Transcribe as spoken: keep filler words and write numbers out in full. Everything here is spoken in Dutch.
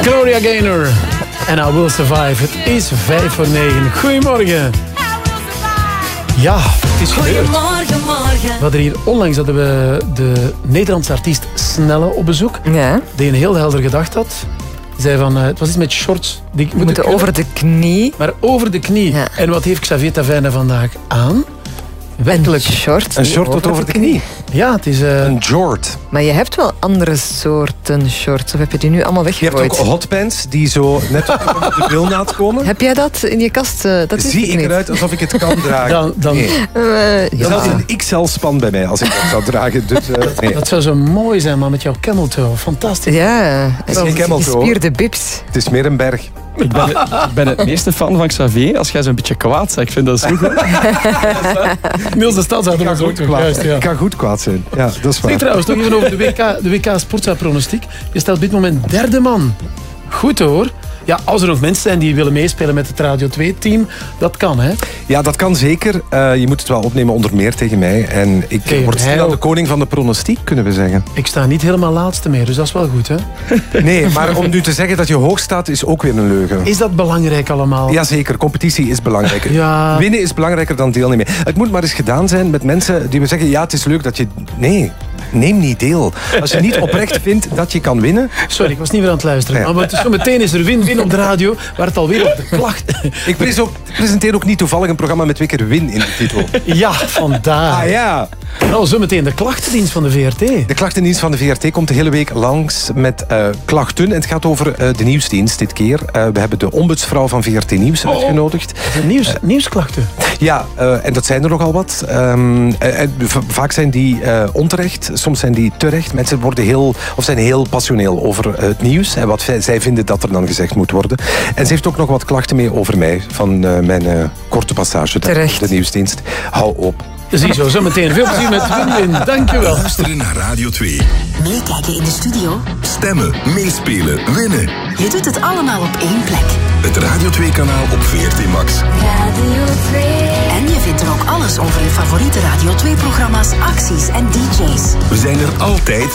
Gloria Gaynor. En I Will Survive. Het is vijf voor negen. Goedemorgen. Ja, het is gebeurd. Goedemorgen, morgen. We hadden hier onlangs hadden we de Nederlandse artiest Snelle op bezoek. Ja. Die een heel helder gedacht had. Die zei van, uh, het was iets met shorts. Die We moeten kunnen, over de knie. Maar over de knie. Ja. En wat heeft Xavier Taveine vandaag aan? Werkelijk. Een short. Een short tot over de knie. Ja, het is... Uh, Een jort. Maar je hebt wel andere soorten shorts. Of heb je die nu allemaal Je hebt weggegooid? ook hotpants die zo net op de bilnaad komen. Heb jij dat in je kast? Uh, dat Zie ik niet. eruit alsof ik het kan dragen? dan, dan, Nee. Uh, ja. Zelfs een X L-span bij mij als ik dat zou dragen. Dus, uh, nee. Dat zou zo mooi zijn, man, met jouw camel toe. Fantastisch. Ja, is geen camel toe, hoor. gespierde bips. Het is meer een berg. Ik ben, ik ben het meeste fan van Xavier als jij zo'n beetje kwaad bent. Ik vind dat zo goed. Niels de Stadshouder was ook nog juist. Ja. Ik kan goed kwaad zijn. Ja, dat is Zeg waar. trouwens, nog even over de W K, de W K Sportza-pronostiek. Je staat op dit moment derde man. Goed hoor. Ja, als er nog mensen zijn die willen meespelen met het Radio twee-team, dat kan, hè? Ja, dat kan zeker. Uh, je moet het wel opnemen onder meer tegen mij. En ik Tegen word mij stilaan ook. de koning van de pronostiek, kunnen we zeggen. Ik sta niet helemaal laatste meer, dus dat is wel goed, hè? Nee, maar om nu te zeggen dat je hoog staat, is ook weer een leugen. Is dat belangrijk allemaal? Jazeker, competitie is belangrijker. Ja. Winnen is belangrijker dan deelnemen. Het moet maar eens gedaan zijn met mensen die we zeggen, ja, het is leuk dat je... Nee, neem niet deel. Als je niet oprecht vindt dat je kan winnen... Sorry, ik was niet meer aan het luisteren. Ja. Maar zo meteen is er win-win op de radio, waar het alweer op de klacht... Ik pres- ook- presenteer ook niet toevallig een programma met twee keer win in de titel. Ja, vandaar. Ah ja. Nou, zo meteen de klachtendienst van de V R T. De klachtendienst van de V R T komt de hele week langs met uh, klachten. En het gaat over uh, de nieuwsdienst dit keer. Uh, we hebben de ombudsvrouw van V R T Nieuws uitgenodigd. De nieuws, nieuwsklachten. Ja, uh, en dat zijn er nogal wat. Um, uh, v- vaak zijn die uh, onterecht, soms zijn die terecht. Mensen worden heel, of zijn heel passioneel over uh, het nieuws en wat zij, zij vinden dat er dan gezegd moet worden. En ze heeft ook nog wat klachten mee over mij, van uh, mijn uh, korte passage daar Terecht. op de nieuwsdienst. Hou op. Zie zo, zo meteen. Veel plezier met win-win. Dankjewel. Luisteren naar Radio twee. Meekijken in de studio? Stemmen, meespelen, winnen. Je doet het allemaal op één plek. Het Radio twee-kanaal op V R T Max. Radio twee. En je vindt er ook alles over je favoriete Radio twee-programma's, acties en D J's. We zijn er altijd